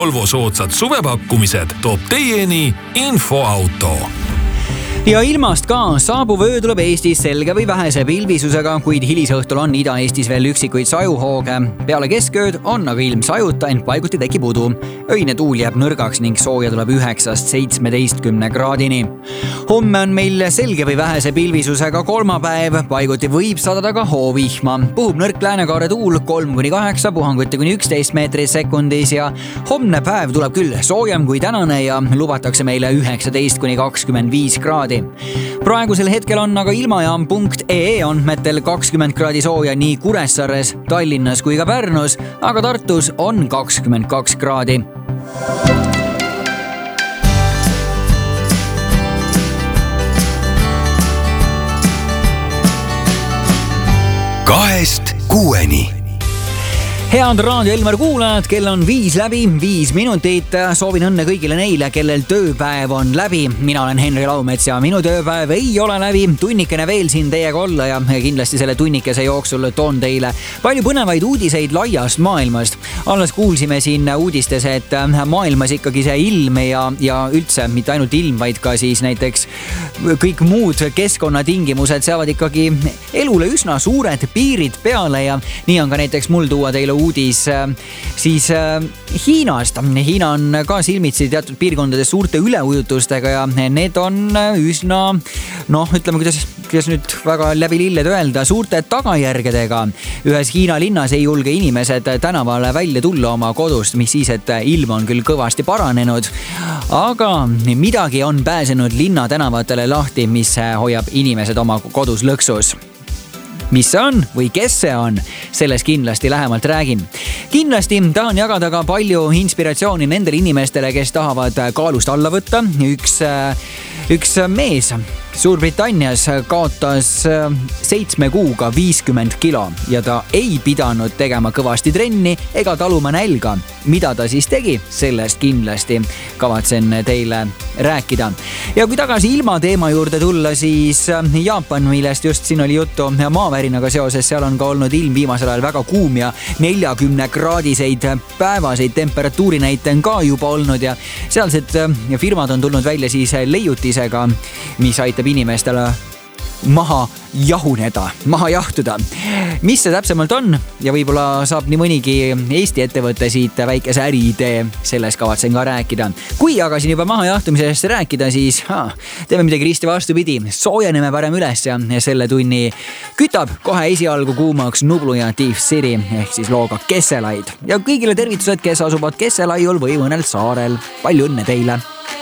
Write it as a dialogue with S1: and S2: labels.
S1: Volvo soodsad suvepakkumised toob teieni Infoauto.
S2: Ja ilmast ka. Saabuv öö tuleb Eestis selge või vähese pilvisusega, kuid hilisõhtul on Ida-Eestis veel üksikuid sajuhooge. Peale keskööd on aga ilm sajuta, ent paiguti tekib udu. Öine tuul jääb nõrgaks ning sooja tuleb 9-17 kraadini. Homme on meil selge või vähese pilvisusega kolmapäev. Paiguti võib sadada ka hoovihma. Puhub nõrk läänekaare tuul 3-8, puhanguti kuni 11 meetrit sekundis ja homne päev tuleb küll soojem kui tänane ja lubatakse meile 19-25 kraadi. Praegusel hetkel on aga ilmajaam.ee andmetel 20 kraadi sooja nii Kuressaares, Tallinnas kui ka Pärnus, aga Tartus on 22 kraadi.
S1: Kahest kuueni.
S2: Head Raadio Elmar kuulajad, kell on 5 läbi, 5 minutit. Soovin õnne kõigile neile, kellel tööpäev on läbi. Mina olen Henri Laumets ja minu tööpäev ei ole läbi. Tunnikene veel siin teiega olla ja kindlasti selle tunnikese jooksul toon teile palju põnevaid uudiseid laiast maailmast. Alles kuulsime siin uudistes, et maailmas ikkagi see ilm ja üldse mitte ainult ilm, vaid ka siis näiteks kõik muud keskkonnatingimused seavad ikkagi elule üsna suured piirid peale ja nii on ka näiteks mul tuua teile uudis siis Hiinast. Hiina on ka silmitsi teatud piirkondades suurte üleujutustega ja need on üsna, ütleme, kuidas nüüd väga läbi lilled öelda, suurte tagajärgedega. Ühes Hiina linnas ei julge inimesed tänavale välja tulla oma kodust, mis siis, et ilm on küll kõvasti paranenud, aga midagi on pääsenud linna tänavatele lahti, mis hoiab inimesed oma kodus lõksus. Mis see on või kes see on, selles kindlasti lähemalt räägin. Kindlasti tahan jagada ka palju inspiratsiooni nendele inimestele, kes tahavad kaalust alla võtta. Üks mees Suurbritannias kaotas 7 kuuga 50 kilo ja ta ei pidanud tegema kõvasti trenni ega taluma nälga. Mida ta siis tegi? Sellest kindlasti kavatsen teile rääkida. Ja kui tagasi ilma teema juurde tulla, siis Jaapan, millest just siin oli juttu maavärinaga seoses, seal on ka olnud ilm viimasel ajal väga kuum ja 40 kraadiseid päevaseid temperatuurinäite on ka juba olnud ja sealsed firmad on tulnud välja siis leiutisega, mis aitab inimestele maha jahtuda. Mis see täpsemalt on ja võib-olla saab nii mõnigi Eesti ettevõte siit väikese äriidee, selles kavatsen ka rääkida. Kui aga siin juba maha jahtumisest rääkida, siis teeme midagi risti vastupidi. Soojeneme parem üles ja selle tunni kütab kohe esialgu kuumaks Nublu ja Thief City ehk siis looga Kesselaid. Ja kõigile tervitused, kes asuvad Kesselaiul või mõnel saarel. Palju õnne teile!